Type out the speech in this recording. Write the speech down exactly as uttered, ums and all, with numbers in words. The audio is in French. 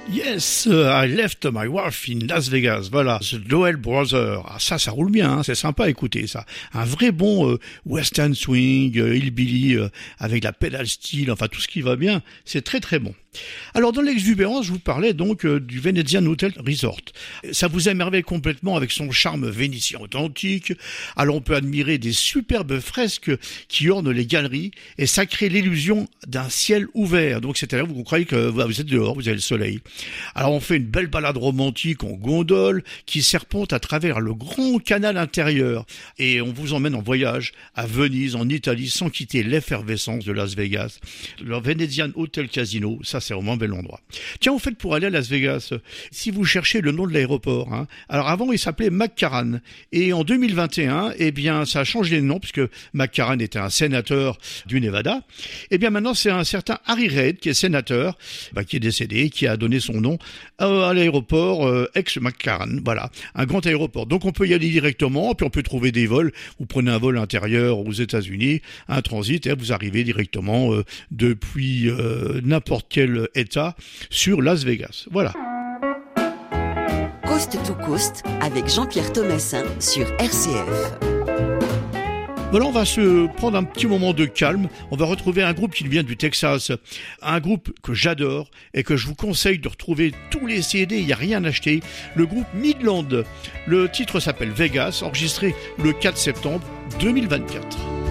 Yes, I left my wife in Las Vegas. Voilà, The Doyle Brothers. Ah, ça, ça roule bien, hein, c'est sympa à écouter, ça. Un vrai bon euh, western swing, euh, hillbilly, euh, avec la pedal steel, enfin tout ce qui va bien, c'est très très bon. Alors dans l'exubérance, je vous parlais donc euh, du Venetian Hotel Resort. Ça vous émerveille complètement avec son charme vénitien authentique. Alors on peut admirer des superbes fresques qui ornent les galeries et ça crée l'illusion d'un ciel ouvert. Donc c'est-à-dire vous croyez que vous êtes dehors, vous avez le soleil. Alors on fait une belle balade romantique en gondole qui serpente à travers le grand canal intérieur et on vous emmène en voyage à Venise, en Italie, sans quitter l'effervescence de Las Vegas. Le Venetian Hotel Casino, ça c'est vraiment un bel endroit. Tiens, au fait, pour aller à Las Vegas, si vous cherchez le nom de l'aéroport, hein, alors avant il s'appelait McCarran et en deux mille vingt et un, eh bien ça a changé de nom puisque McCarran était un sénateur du Nevada. Eh bien maintenant c'est un certain Harry Reid qui est sénateur, bah, qui est décédé, qui a donné son nom à l'aéroport euh, ex-McCarran, voilà, un grand aéroport. Donc on peut y aller directement, puis on peut trouver des vols. Vous prenez un vol intérieur aux États-Unis, un transit, et vous arrivez directement euh, depuis euh, n'importe quel état sur Las Vegas. Voilà. Coast to Coast avec Jean-Pierre Thomassin sur R C F. Voilà, on va se prendre un petit moment de calme. On va retrouver un groupe qui vient du Texas. Un groupe que j'adore et que je vous conseille de retrouver tous les C D. Il n'y a rien à acheter. Le groupe Midland. Le titre s'appelle Vegas, enregistré le quatre septembre deux mille vingt-quatre.